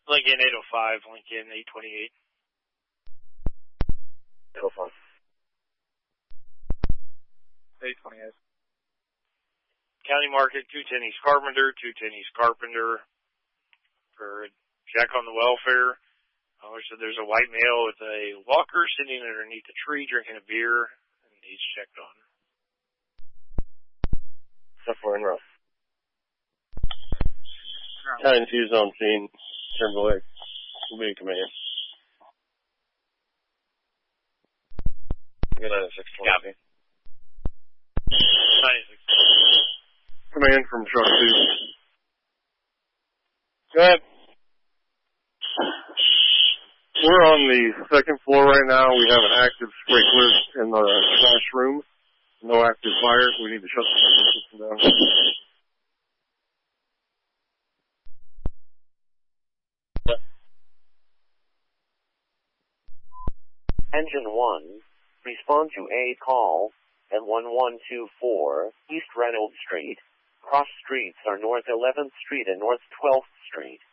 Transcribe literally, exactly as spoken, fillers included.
Lincoln eight oh five, Lincoln eight twenty-eight. eight oh five. eight twenty-eight. County Market, two ten East Carpenter, two ten East Carpenter. For check on the welfare. Uh, so there's a white male with a walker sitting underneath a tree drinking a beer, and he's checked on. Stuff we're in rough. County two on scene. Timberlake. Will be in command. Good night, six twenty. ninety-six. Command from truck two. Go ahead. We're on the second floor right now. We have an active sprinkler in the trash room. No active fire. We need to shut the system down. Engine one, respond to a call at one one two four East Reynolds Street. Cross streets are North eleventh Street and North twelfth Street.